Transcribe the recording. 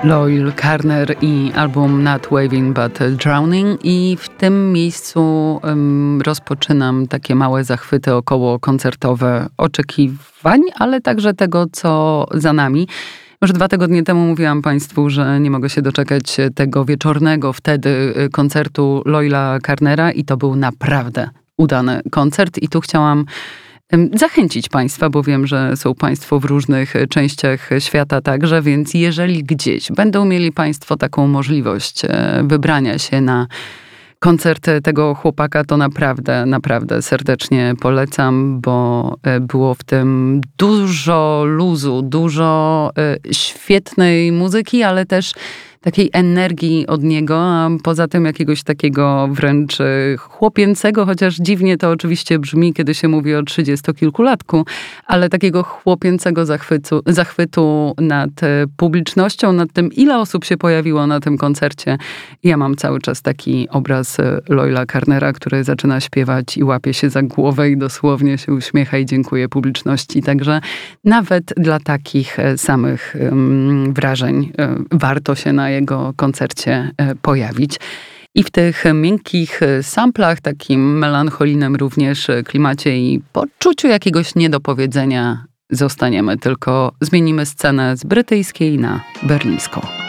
Loyle Carner i album Not Waving But Drowning, i w tym miejscu rozpoczynam takie małe zachwyty około koncertowe oczekiwań, ale także tego, co za nami. Już 2 tygodnie temu mówiłam Państwu, że nie mogę się doczekać tego wieczornego wtedy koncertu Loyla Carnera i to był naprawdę udany koncert i tu chciałam zachęcić Państwa, bo wiem, że są Państwo w różnych częściach świata także, więc jeżeli gdzieś będą mieli Państwo taką możliwość wybrania się na koncert tego chłopaka, to naprawdę serdecznie polecam, bo było w tym dużo luzu, dużo świetnej muzyki, ale też takiej energii od niego, a poza tym jakiegoś takiego wręcz chłopięcego, chociaż dziwnie to oczywiście brzmi, kiedy się mówi o 30-kilkulatku, ale takiego chłopięcego zachwytu nad publicznością, nad tym, ile osób się pojawiło na tym koncercie. Ja mam cały czas taki obraz Loyla Carnera, który zaczyna śpiewać i łapie się za głowę i dosłownie się uśmiecha i dziękuję publiczności. Także nawet dla takich samych wrażeń warto się na jego koncercie pojawić. I w tych miękkich samplach, takim melancholijnym również klimacie i poczuciu jakiegoś niedopowiedzenia zostaniemy, tylko zmienimy scenę z brytyjskiej na berlińską.